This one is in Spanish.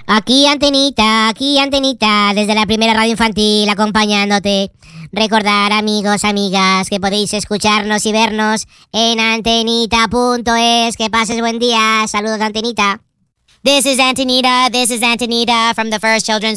Aquí Antenita, desde la primera radio infantil acompañándote. Recordar, amigos, amigas, que podéis escucharnos y vernos en antenita.es. Que pases buen día. Saludos, Antenita. This is Antonita from the First Children's